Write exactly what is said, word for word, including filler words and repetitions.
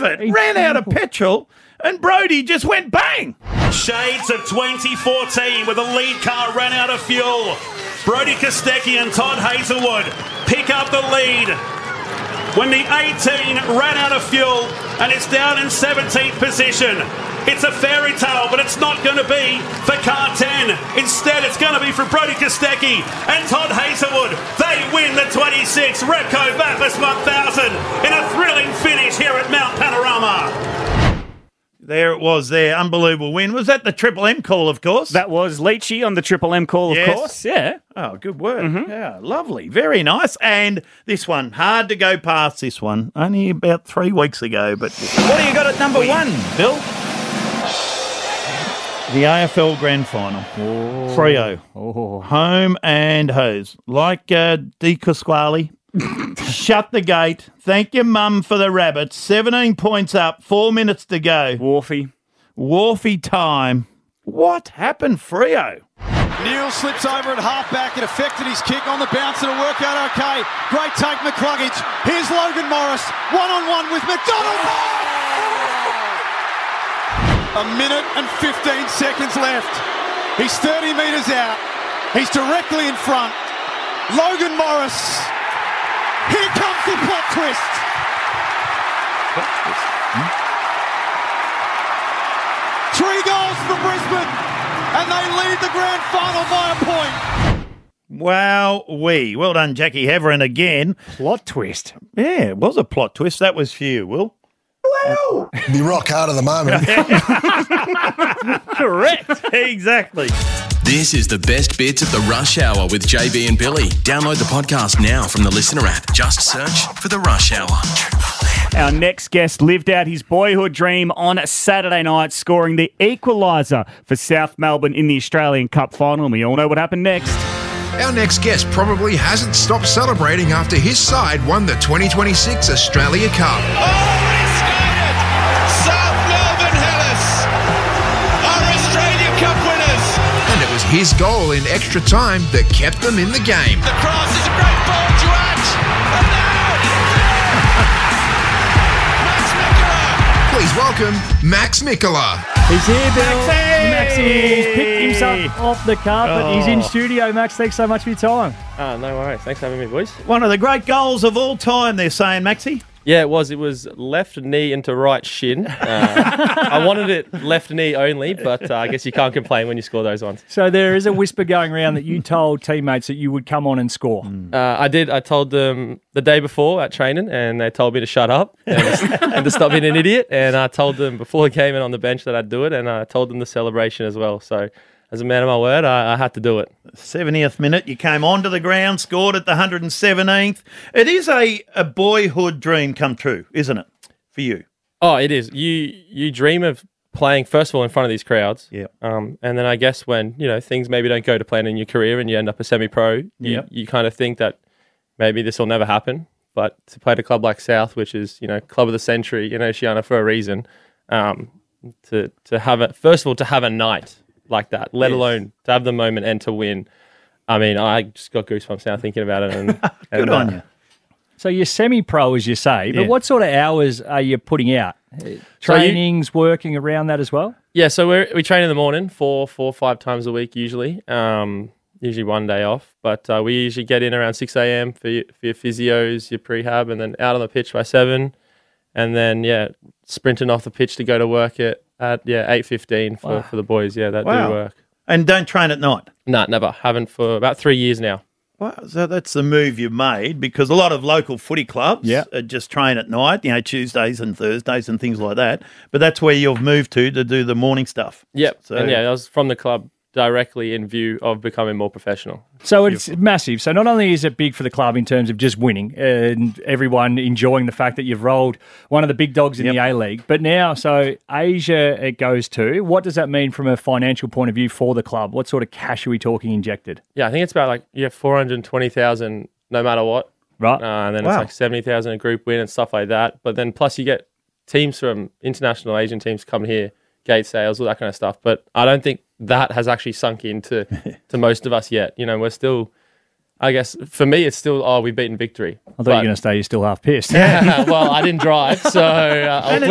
love it. Ran out of petrol and Brodie just went bang. Shades of twenty fourteen with the lead car ran out of fuel. Brodie Kostecki and Todd Hazelwood pick up the lead when the eighteen ran out of fuel and it's down in seventeenth position. It's a fairy tale, but it's not going to be for car ten. Instead, it's going to be for Brodie Kostecki and Todd Hazelwood. They win the twenty-six Repco Bathurst one thousand in a thrilling finish here at Mount Panorama. There it was there. Unbelievable win. Was that the Triple M call, of course? That was Leachy on the Triple M call, of Yes. course. Yeah. Oh, good work. Mm-hmm. Yeah, lovely. Very nice. And this one, hard to go past this one. Only about three weeks ago. But what do you got at number one, Bill? The A F L Grand Final. Oh. Freo. Oh. Home and hose. Like uh, Di Pasquale. Shut the gate. Thank your mum for the rabbits. seventeen points up. Four minutes to go. Wharfie. Wharfie time. What happened, Freo? Neil slips over at halfback. It affected his kick on the bounce. It'll work out okay. Great take, McCluggage. Here's Logan Morris. One-on-one with McDonald. A minute and fifteen seconds left. He's thirty metres out. He's directly in front. Logan Morris. Here comes the plot twist. Plot twist. Hmm? Three goals for Brisbane, and they lead the grand final by a point. Wow, we. Well done, Jackie Heverin again. Plot twist. Yeah, it was a plot twist. That was for you, Will. Wow. Be rock hard at the moment. Correct. Exactly. This is the best bits of the Rush Hour with J B and Billy. Download the podcast now from the Listener app. Just search for the Rush Hour. Our next guest lived out his boyhood dream on Saturday night, scoring the equaliser for South Melbourne in the Australian Cup final. And we all know what happened next. Our next guest probably hasn't stopped celebrating after his side won the twenty twenty-six Australia Cup. Oh, he skated! South Melbourne Hellas are Australia Cup winners! And it was his goal in extra time that kept them in the game. The cross is a great ball to Atch! And now... Max Mikola! Please welcome Max Mikola. He's here, Bill. Maxie! Maxie. He's picked himself off the carpet. Oh. He's in studio. Max, thanks so much for your time. Oh, no worries. Thanks for having me, boys. One of the great goals of all time, they're saying, Maxie. Yeah, it was. It was left knee into right shin. Uh, I wanted it left knee only, but uh, I guess you can't complain when you score those ones. So there is a whisper going around that you told teammates that you would come on and score. Uh, I did. I told them the day before at training, and they told me to shut up and, and to stop being an idiot. And I told them before the game and on the bench that I'd do it, and I told them the celebration as well. So as a man of my word, I, I had to do it. seventieth minute, you came onto the ground, scored at the one hundred seventeenth. It is a, a boyhood dream come true, isn't it, for you? Oh, it is. You you dream of playing, first of all, in front of these crowds. Yeah. Um, and then I guess when, you know, things maybe don't go to plan in your career and you end up a semi-pro, you, Yep. you kind of think that maybe this will never happen. But to play at a club like South, which is, you know, club of the century in Oceania for a reason, um, to, to have a, first of all, to have a night like that, let Yes. alone to have the moment and to win. I mean, I just got goosebumps now thinking about it. And, Good and, on uh, you. So you're semi-pro, as you say, but Yeah. what sort of hours are you putting out? So you- Trainings, working around that as well? Yeah, so we we train in the morning, four, four, five times a week usually. Um, usually one day off, but uh, we usually get in around six a.m. for your, for your physios, your prehab, and then out on the pitch by seven, and then yeah, sprinting off the pitch to go to work at, at yeah eight fifteen for, Wow. for the boys. Yeah, that Wow. do work. And don't train at night. Nah, never. Haven't for about three years now. Wow, so that's the move you've made, because a lot of local footy clubs Yeah. uh, just train at night, you know, Tuesdays and Thursdays and things like that. But that's where you've moved to to do the morning stuff. Yep. So- And yeah, I was from the club directly in view of becoming more professional. So it's massive. So not only is it big for the club in terms of just winning and everyone enjoying the fact that you've rolled one of the big dogs in Yep. the A-League, but now, so Asia it goes to. What does that mean from a financial point of view for the club? What sort of cash are we talking injected? Yeah, I think it's about like yeah four hundred twenty thousand no matter what. Right. Uh, and then Wow. it's like seventy thousand a group win and stuff like that. But then plus you get teams from international Asian teams come here, gate sales, all that kind of stuff. But I don't think that has actually sunk into to most of us yet. You know, we're still, I guess, for me, it's still, oh, we've beaten victory. I thought you were going to say you're still half pissed. Well, I didn't drive, so uh, I'll